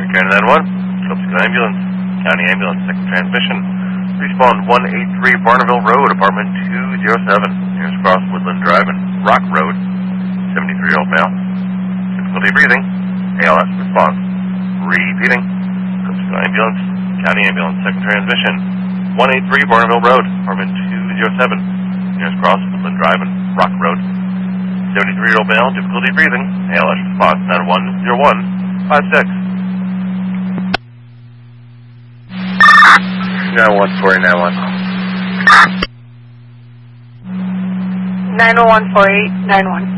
County 911, Scopes Ambulance, County Ambulance, second transmission. Respawn 183 Barneville Road, apartment 207, nearest cross Woodland Drive and Rock Road, 73-year-old male. Difficulty breathing, ALS response. Repeating, Scopes Ambulance, County Ambulance, second transmission. 183 Barneville Road, apartment 207, nearest cross Woodland Drive and Rock Road. 73-year-old male, difficulty breathing, ALS response, 911-0156. 91491. 9014891.